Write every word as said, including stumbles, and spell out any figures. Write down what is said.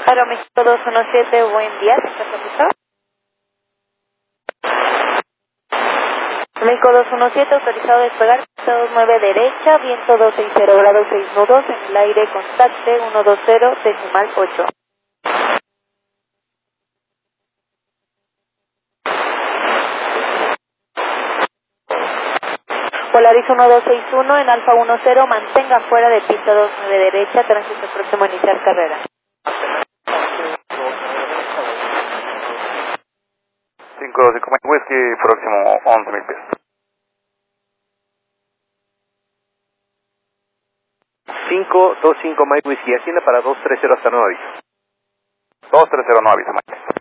Aeroméxico dos uno siete, buen día, ¿se autorizó? México dos uno siete, autorizado a despegar, pista dos nueve derecha, viento doscientos sesenta grados seis nudos, en el aire contacte ciento veinte decimal ocho. Polaris uno dos seis uno, en Alfa uno cero, mantenga fuera de pista dos nueve derecha, tránsito próximo a iniciar carrera. cinco dos cinco Mike Whiskey, próximo once mil pies. cinco dos cinco Mike Whiskey, Hacienda para dos tres cero hasta nueve aviso. dos tres cero, no avisa Mike.